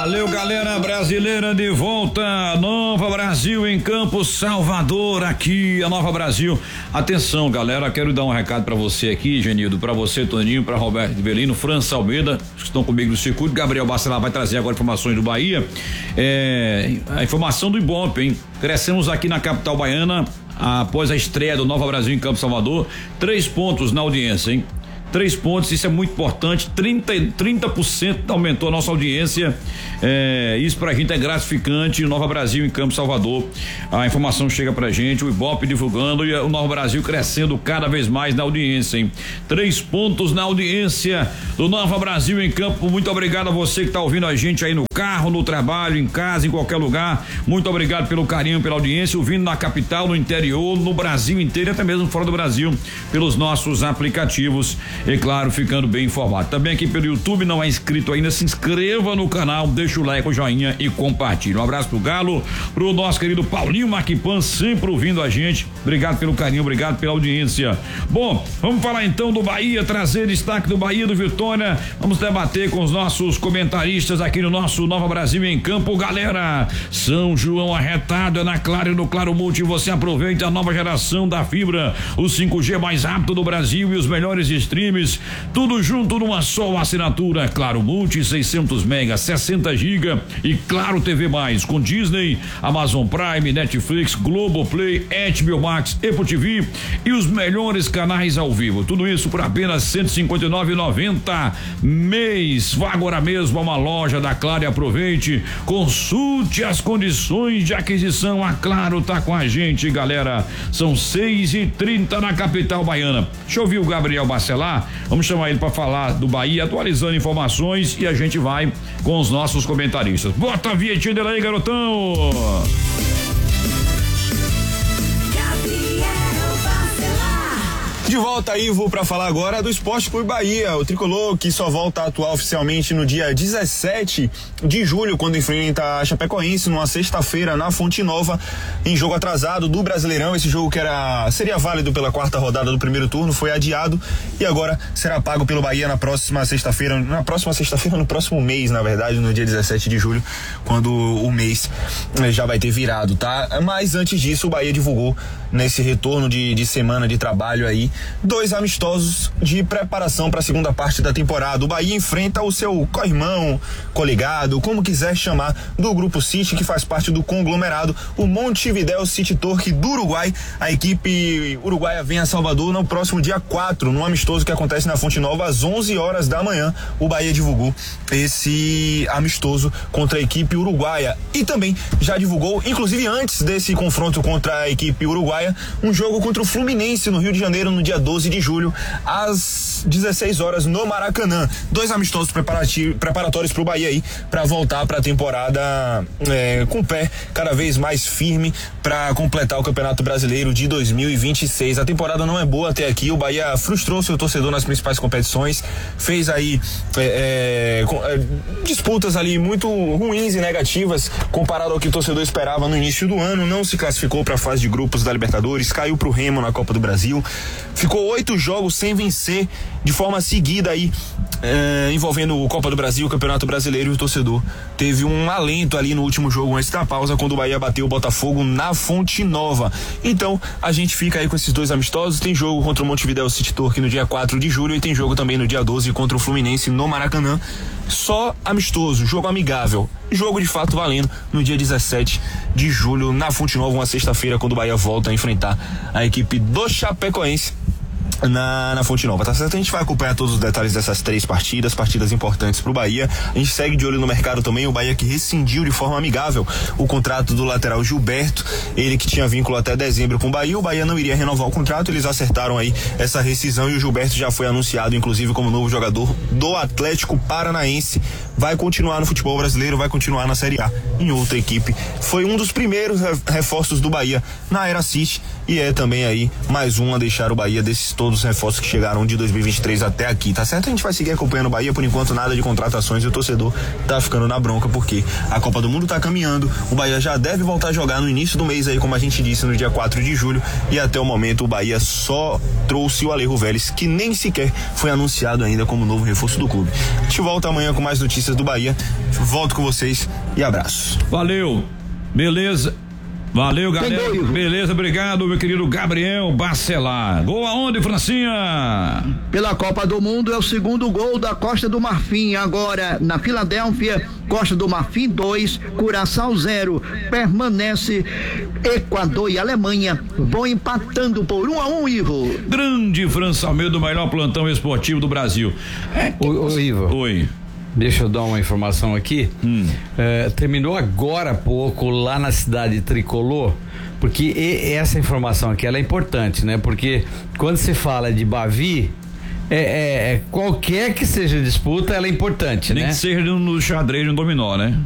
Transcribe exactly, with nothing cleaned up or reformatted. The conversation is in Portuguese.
Valeu, galera brasileira, de volta. Nova Brasil em Campos, Salvador, aqui a Nova Brasil. Atenção, galera, quero dar um recado pra você aqui, Genildo, pra você, Toninho, pra Roberto Belino, França Almeida, que estão comigo no circuito. Gabriel Bacelar vai trazer agora informações do Bahia. É, a informação do Ibope, hein? Crescemos aqui na capital baiana após a estreia do Nova Brasil em Campos, Salvador. Três pontos na audiência, hein? Três pontos, isso é muito importante. trinta por cento aumentou a nossa audiência. É, isso pra gente é gratificante. Nova Brasil em Campos, Salvador. A informação chega pra gente, o Ibope divulgando e o Nova Brasil crescendo cada vez mais na audiência, hein? Três pontos na audiência do Nova Brasil em Campo. Muito obrigado a você que tá ouvindo a gente aí no carro, no trabalho, em casa, em qualquer lugar. Muito obrigado pelo carinho, pela audiência, ouvindo na capital, no interior, no Brasil inteiro, até mesmo fora do Brasil, pelos nossos aplicativos. E claro, ficando bem informado. Também aqui pelo YouTube, não é inscrito ainda, se inscreva no canal, deixa o like, o joinha e compartilhe. Um abraço pro Galo, pro nosso querido Paulinho Maquipan, sempre ouvindo a gente. Obrigado pelo carinho, obrigado pela audiência. Bom, vamos falar então do Bahia, trazer destaque do Bahia, do Vitória. Vamos debater com os nossos comentaristas aqui no nosso Nova Brasil em Campo. Galera, São João arretado é na Claro e no Claro Multi. Você aproveita a nova geração da fibra, o cinco G mais rápido do Brasil e os melhores streams. Tudo junto numa só assinatura. Claro Multi, seiscentos mega, sessenta giga e Claro T V mais, com Disney, Amazon Prime, Netflix, Globoplay, H B O Max, Apple T V e os melhores canais ao vivo. Tudo isso por apenas cento e cinquenta e nove reais e noventa centavos mês. Vá agora mesmo a uma loja da Claro e aproveite. Consulte as condições de aquisição. A Claro tá com a gente, galera. São seis e trinta na capital baiana. Deixa eu ouvir o Gabriel Bacelar. Vamos chamar ele para falar do Bahia, atualizando informações, e a gente vai com os nossos comentaristas. Bota a vinhetinha dele aí, garotão! De volta, Ivo, para falar agora do Esporte Clube Bahia, o tricolor que só volta a atuar oficialmente no dia dezessete de julho, quando enfrenta a Chapecoense numa sexta-feira na Fonte Nova, em jogo atrasado do Brasileirão. Esse jogo que era seria válido pela quarta rodada do primeiro turno foi adiado e agora será pago pelo Bahia na próxima sexta-feira, na próxima sexta-feira, no próximo mês, na verdade, no dia dezessete de julho, quando o mês já vai ter virado, tá? Mas antes disso, o Bahia divulgou nesse retorno de, de semana de trabalho aí dois amistosos de preparação para a segunda parte da temporada. O Bahia enfrenta o seu co-irmão, coligado, como quiser chamar, do Grupo City, que faz parte do conglomerado, o Montevideo City Torque do Uruguai. A equipe uruguaia vem a Salvador no próximo dia quatro, num amistoso que acontece na Fonte Nova às onze horas da manhã. O Bahia divulgou esse amistoso contra a equipe uruguaia e também já divulgou, inclusive antes desse confronto contra a equipe uruguaia, um jogo contra o Fluminense no Rio de Janeiro no dia doze de julho, às dezesseis horas no Maracanã. Dois amistosos preparatórios para o Bahia aí, para voltar para a temporada é, com o pé cada vez mais firme para completar o Campeonato Brasileiro de dois mil e vinte e seis. A temporada não é boa até aqui, o Bahia frustrou seu torcedor nas principais competições, fez aí é, é, disputas ali muito ruins e negativas comparado ao que o torcedor esperava no início do ano. Não se classificou para a fase de grupos da Libertadores, caiu pro Remo na Copa do Brasil, ficou oito jogos sem vencer de forma seguida aí, é, envolvendo o Copa do Brasil, o Campeonato Brasileiro, e o torcedor teve um alento ali no último jogo antes da pausa, quando o Bahia bateu o Botafogo na Fonte Nova. Então a gente fica aí com esses dois amistosos. Tem jogo contra o Montevideo City Torque no dia quatro de julho e tem jogo também no dia doze contra o Fluminense no Maracanã. Só amistoso, jogo amigável, jogo de fato valendo no dia dezessete de julho na Fonte Nova, uma sexta-feira, quando o Bahia volta a enfrentar a equipe do Chapecoense na, na Fonte Nova, tá certo? A gente vai acompanhar todos os detalhes dessas três partidas, partidas importantes pro Bahia. A gente segue de olho no mercado também, o Bahia que rescindiu de forma amigável o contrato do lateral Gilberto, ele que tinha vínculo até dezembro com o Bahia. O Bahia não iria renovar o contrato, eles acertaram aí essa rescisão e o Gilberto já foi anunciado, inclusive, como novo jogador do Atlético Paranaense. Vai continuar no futebol brasileiro, vai continuar na Série A em outra equipe. Foi um dos primeiros reforços do Bahia na Era City e é também aí mais um a deixar o Bahia desses todos todos os reforços que chegaram de dois mil e vinte e três até aqui, tá certo? A gente vai seguir acompanhando o Bahia, por enquanto nada de contratações e o torcedor tá ficando na bronca porque a Copa do Mundo tá caminhando, o Bahia já deve voltar a jogar no início do mês aí, como a gente disse, no dia quatro de julho, e até o momento o Bahia só trouxe o Alejo Vélez, que nem sequer foi anunciado ainda como novo reforço do clube. A gente volta amanhã com mais notícias do Bahia, volto com vocês e abraço. Valeu, beleza. Valeu, galera. Gol, beleza, obrigado, meu querido Gabriel Bacelar. Gol aonde, Francinha? Pela Copa do Mundo é o segundo gol da Costa do Marfim. Agora na Filadélfia, Costa do Marfim dois, Curaçao zero. Permanece Equador e Alemanha vão empatando por um a um, Ivo. Grande França Almeida, o melhor plantão esportivo do Brasil. É, ô, ô, Ivo. Oi. Deixa eu dar uma informação aqui. Hum. É, terminou agora há pouco lá na cidade Tricolor, porque e, essa informação aqui ela é importante, né? Porque quando se fala de Bavi, é, é, é qualquer que seja disputa, ela é importante, Nem né? que seja no xadrez, no dominó, né?